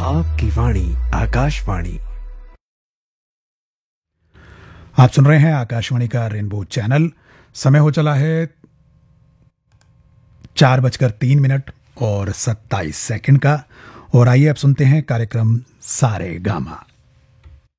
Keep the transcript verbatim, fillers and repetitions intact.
आपकी वाणी आकाशवाणी। आप सुन रहे हैं आकाशवाणी का रेनबो चैनल। समय हो चला है चार बजकर तीन मिनट और सत्ताईस सेकंड का। और आइए अब सुनते हैं कार्यक्रम सारे गामा।